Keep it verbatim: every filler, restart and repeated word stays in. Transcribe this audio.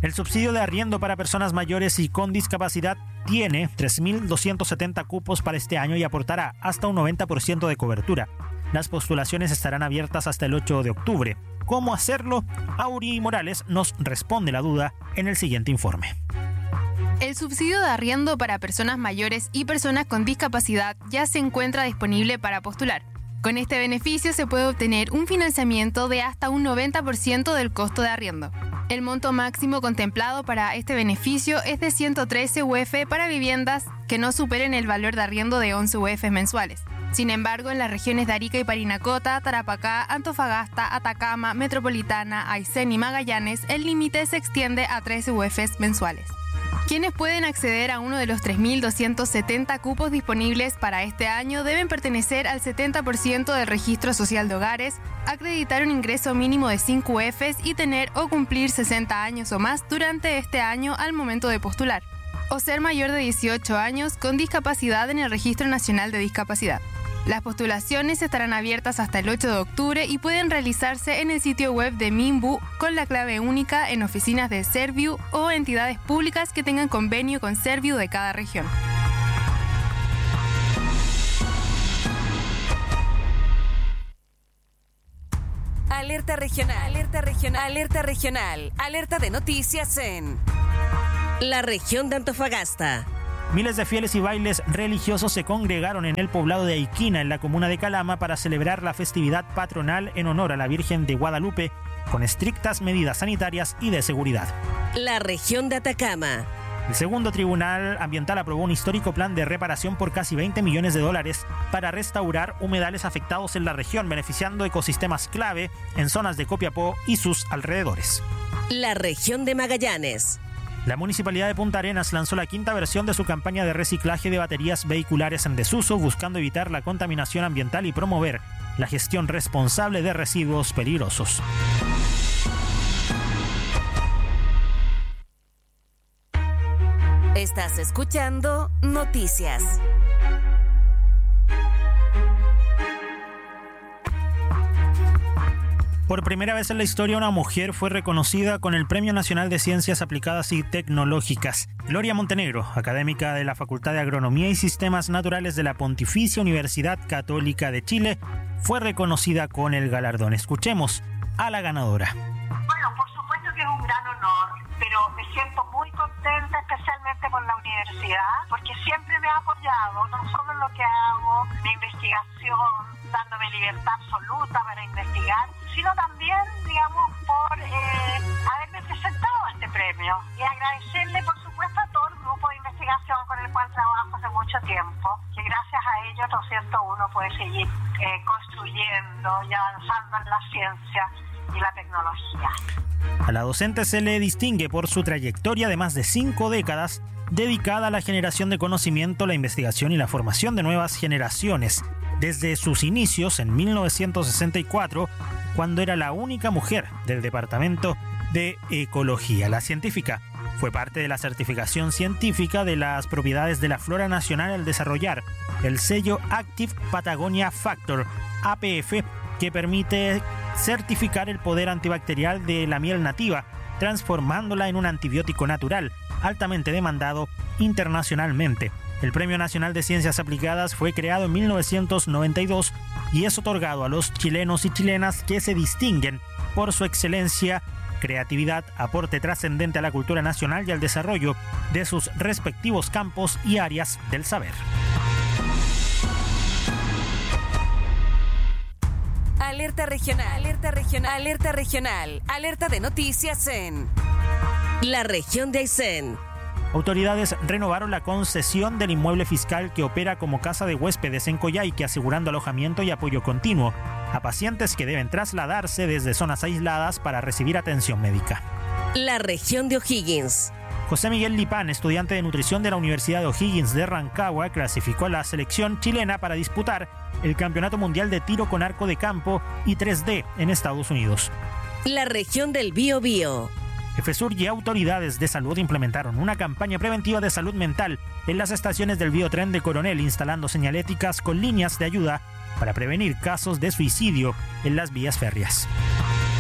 El subsidio de arriendo para personas mayores y con discapacidad tiene tres mil doscientos setenta cupos para este año y aportará hasta un noventa por ciento de cobertura. Las postulaciones estarán abiertas hasta el ocho de octubre. ¿Cómo hacerlo? Auri Morales nos responde la duda en el siguiente informe. El subsidio de arriendo para personas mayores y personas con discapacidad ya se encuentra disponible para postular. Con este beneficio se puede obtener un financiamiento de hasta un noventa por ciento del costo de arriendo. El monto máximo contemplado para este beneficio es de ciento trece U F para viviendas que no superen el valor de arriendo de once U F mensuales. Sin embargo, en las regiones de Arica y Parinacota, Tarapacá, Antofagasta, Atacama, Metropolitana, Aysén y Magallanes, el límite se extiende a trece U Fs mensuales. Quienes pueden acceder a uno de los tres mil doscientos setenta cupos disponibles para este año deben pertenecer al setenta por ciento del registro social de hogares, acreditar un ingreso mínimo de cinco U Fs y tener o cumplir sesenta años o más durante este año al momento de postular, o ser mayor de dieciocho años con discapacidad en el Registro Nacional de Discapacidad. Las postulaciones estarán abiertas hasta el ocho de octubre y pueden realizarse en el sitio web de Minbu con la clave única en oficinas de Serviu o entidades públicas que tengan convenio con Serviu de cada región. Alerta regional, alerta regional, alerta regional, alerta de noticias en la región de Antofagasta. Miles de fieles y bailes religiosos se congregaron en el poblado de Aiquina, en la comuna de Calama, para celebrar la festividad patronal en honor a la Virgen de Guadalupe, con estrictas medidas sanitarias y de seguridad. La región de Atacama. El segundo tribunal ambiental aprobó un histórico plan de reparación por casi veinte millones de dólares para restaurar humedales afectados en la región, beneficiando ecosistemas clave en zonas de Copiapó y sus alrededores. La región de Magallanes. La Municipalidad de Punta Arenas lanzó la quinta versión de su campaña de reciclaje de baterías vehiculares en desuso, buscando evitar la contaminación ambiental y promover la gestión responsable de residuos peligrosos. Estás escuchando Noticias. Por primera vez en la historia, una mujer fue reconocida con el Premio Nacional de Ciencias Aplicadas y Tecnológicas. Gloria Montenegro, académica de la Facultad de Agronomía y Sistemas Naturales de la Pontificia Universidad Católica de Chile, fue reconocida con el galardón. Escuchemos a la ganadora. Bueno, por supuesto que es un gran honor, pero me siento muy contenta, especialmente por la universidad, porque siempre me ha apoyado, no solo en lo que hago, mi investigación, dándome libertad absoluta para investigar, sino también, digamos, por eh, haberme presentado a este premio. Y agradecerle, por supuesto, a todo el grupo de investigación con el cual trabajo hace mucho tiempo, que gracias a ellos, ¿no es cierto?, uno puede seguir eh, construyendo y avanzando en la ciencia y la tecnología. A la docente se le distingue por su trayectoria de más de cinco décadas dedicada a la generación de conocimiento, la investigación y la formación de nuevas generaciones. Desde sus inicios en mil novecientos sesenta y cuatro, cuando era la única mujer del Departamento de Ecología. La científica fue parte de la certificación científica de las propiedades de la flora nacional al desarrollar el sello Active Patagonia Factor, A P F, que permite certificar el poder antibacterial de la miel nativa, transformándola en un antibiótico natural altamente demandado internacionalmente. El Premio Nacional de Ciencias Aplicadas fue creado en mil novecientos noventa y dos y es otorgado a los chilenos y chilenas que se distinguen por su excelencia, creatividad, aporte trascendente a la cultura nacional y al desarrollo de sus respectivos campos y áreas del saber. Alerta regional, alerta regional, alerta regional, alerta de noticias en la región de Aysén. Autoridades renovaron la concesión del inmueble fiscal que opera como casa de huéspedes en Coyhaique, asegurando alojamiento y apoyo continuo a pacientes que deben trasladarse desde zonas aisladas para recibir atención médica. La región de O'Higgins. José Miguel Lipán, estudiante de nutrición de la Universidad de O'Higgins de Rancagua, clasificó a la selección chilena para disputar el Campeonato Mundial de Tiro con Arco de Campo y tres D en Estados Unidos. La región del Biobío. EFESUR y autoridades de salud implementaron una campaña preventiva de salud mental en las estaciones del Biotren de Coronel, instalando señaléticas con líneas de ayuda para prevenir casos de suicidio en las vías férreas.